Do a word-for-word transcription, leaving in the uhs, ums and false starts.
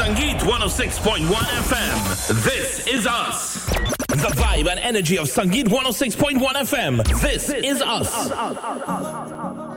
Sangeet one oh six point one F M. This is us. The vibe and energy of Sangeet one oh six point one F M. This is us.